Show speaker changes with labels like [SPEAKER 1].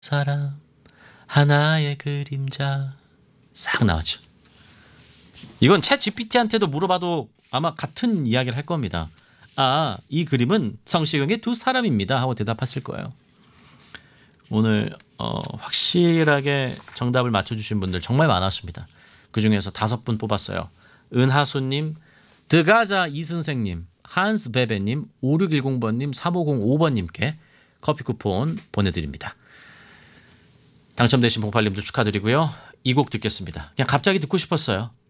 [SPEAKER 1] 사람 하나의 그림자 싹 나왔죠. 이건 챗 GPT한테도 물어봐도 아마 같은 이야기를 할 겁니다. 아, 이 그림은 성시경의 두 사람입니다 하고 대답했을 거예요. 오늘 확실하게 정답을 맞춰주신 분들 정말 많았습니다. 그중에서 5분 뽑았어요. 은하수님, 드가자 이선생님, 한스베베님, 5610번님, 3505번님께 커피 쿠폰 보내드립니다. 당첨되신 봉팔님도 축하드리고요. 이 곡 듣겠습니다. 그냥 갑자기 듣고 싶었어요.